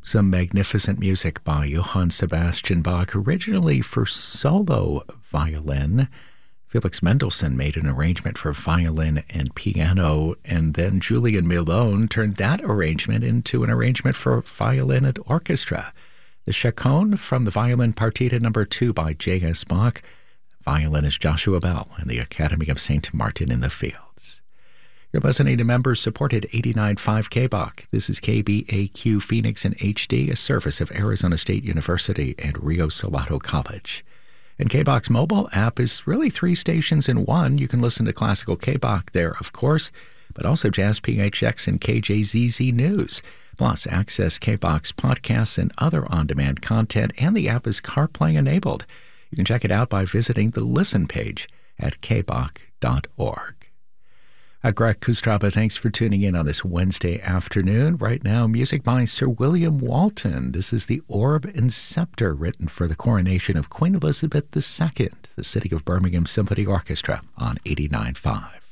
Some magnificent music by Johann Sebastian Bach, originally for solo violin. Felix Mendelssohn made an arrangement for violin and piano, and then Julian Milone turned that arrangement into an arrangement for violin and orchestra. The Chaconne from the Violin Partita No. 2 by J.S. Bach. Violinist Joshua Bell and the Academy of St. Martin in the Fields. You're listening to members-supported 89.5 KBOC. This is KBAQ Phoenix in HD, a service of Arizona State University and Rio Salado College. And KBOC's mobile app is really 3 stations in one. You can listen to classical KBOC there, of course, but also Jazz PHX and KJZZ News. Plus, access KBOC's podcasts and other on-demand content, and the app is CarPlay enabled. You can check it out by visiting the Listen page at kboc.org. Greg Kustraba, thanks for tuning in on this Wednesday afternoon. Right now, music by Sir William Walton. This is the Orb and Scepter, written for the coronation of Queen Elizabeth II, the City of Birmingham Symphony Orchestra on 89.5.